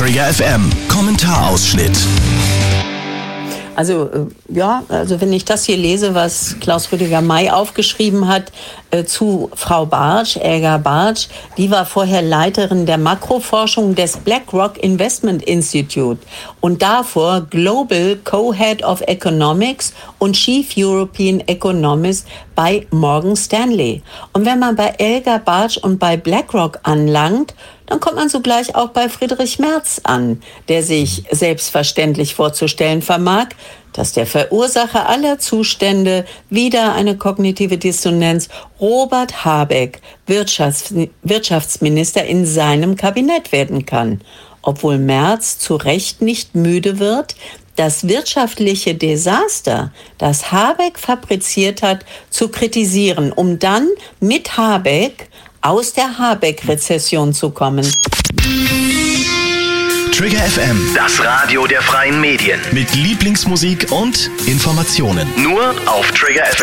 Trigger FM Kommentarausschnitt. Also wenn ich das hier lese, was Klaus Rüdiger May aufgeschrieben hat zu Frau Bartsch, Elga Bartsch, die war vorher Leiterin der Makroforschung des BlackRock Investment Institute und davor Global Co-Head of Economics und Chief European Economist bei Morgan Stanley. Und wenn man bei Elga Bartsch und bei BlackRock anlangt, dann kommt man sogleich auch bei Friedrich Merz an, der sich selbstverständlich vorzustellen vermag, dass der Verursacher aller Zustände, wieder eine kognitive Dissonanz, Robert Habeck, Wirtschaftsminister in seinem Kabinett werden kann. Obwohl Merz zu Recht nicht müde wird, das wirtschaftliche Desaster, das Habeck fabriziert hat, zu kritisieren, um dann mit Habeck aus der Habeck-Rezession zu kommen. Trigger FM, das Radio der freien Medien. mit Lieblingsmusik und Informationen. Nur auf Trigger FM.